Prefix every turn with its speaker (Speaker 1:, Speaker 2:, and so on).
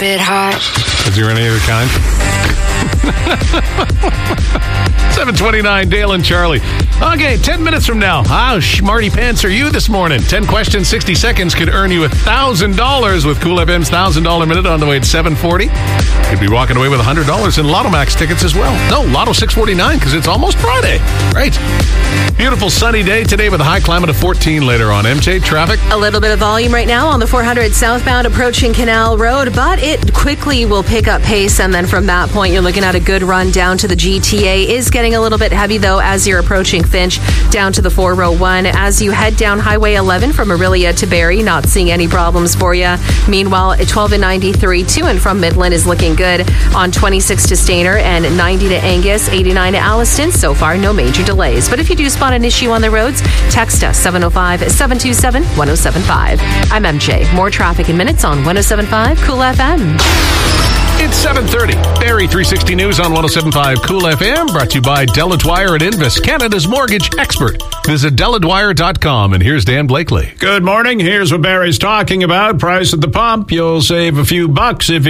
Speaker 1: bit hot.
Speaker 2: Is there any other kind? 7:29, Dale and Charlie. Okay, 10 minutes from now. How smarty pants are you this morning? 10 questions, 60 seconds could earn you $1,000 with Cool FM's $1,000 minute on the way at 7:40. You'd be walking away with $100 in Lotto Max tickets as well. No, Lotto 649 because it's almost Friday. Right. Beautiful sunny day today with a high climate of 14 later on. MJ, traffic?
Speaker 3: A little bit of volume right now on the 400 southbound approaching Canal Road, but it quickly will pick up pace, and then from that point you're looking at a good run down to the GTA. Is getting a little bit heavy though as you're approaching Finch down to the 401. As you head down Highway 11 from Orillia to Barrie, not seeing any problems for you. Meanwhile, 12 and 93 to and from Midland is looking good on 26 to Stayner and 90 to Angus, 89 to Alliston. So far, no major delays. But if you do spot an issue on the roads, text us 705-727-1075. I'm MJ. More traffic in minutes on 1075 Cool FM.
Speaker 2: It's 7:30. Barrie 360 News on 1075 Cool FM, brought to you by Deladwire at Invis, Canada's mortgage expert. Visit deladwire.com, and here's Dan Blakely.
Speaker 4: Good morning. Here's what Barrie's talking about. Price at the pump. You'll save a few bucks if you